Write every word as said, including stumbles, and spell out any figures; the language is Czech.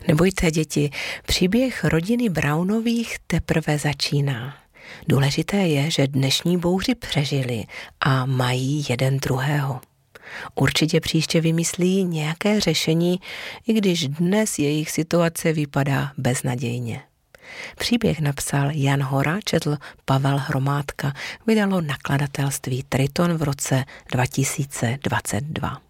Nebojte, děti, příběh rodiny Brownových teprve začíná. Důležité je, že dnešní bouři přežili a mají jeden druhého. Určitě příště vymyslí nějaké řešení, i když dnes jejich situace vypadá beznadějně. Příběh napsal Jan Hora, četl Pavel Hromádka, vydalo nakladatelství Triton v roce dva tisíce dvacet dva.